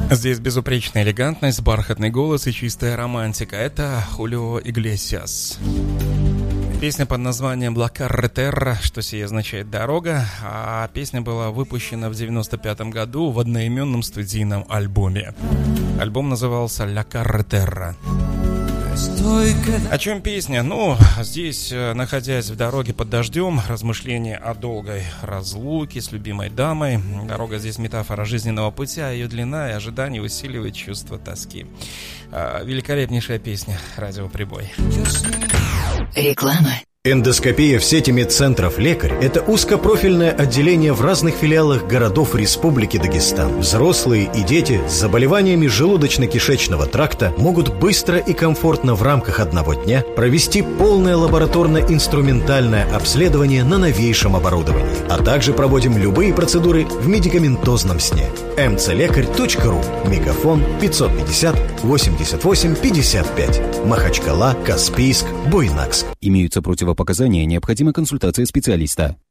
Здесь безупречная элегантность, бархатный голос и чистая романтика. Это Хулио Иглесиас. Песня под названием «La Carretera», что сие означает «дорога», а песня была выпущена в 1995 году в одноименном студийном альбоме. Альбом назывался «La Carretera». О чем песня? Здесь, находясь в дороге под дождем, размышления о долгой разлуке с любимой дамой. Дорога здесь метафора жизненного пути, а ее длина и ожидание усиливает чувство тоски. Великолепнейшая песня. Радиоприбой. Реклама. Эндоскопия в сети медцентров «Лекарь» – это узкопрофильное отделение в разных филиалах городов Республики Дагестан. Взрослые и дети с заболеваниями желудочно-кишечного тракта могут быстро и комфортно в рамках одного дня провести полное лабораторно-инструментальное обследование на новейшем оборудовании. А также проводим любые процедуры в медикаментозном сне. mcлекарь.ру. Мегафон 550 88 55. Махачкала, Каспийск, Буйнакск. Имеются противопоказания, необходима консультация специалиста.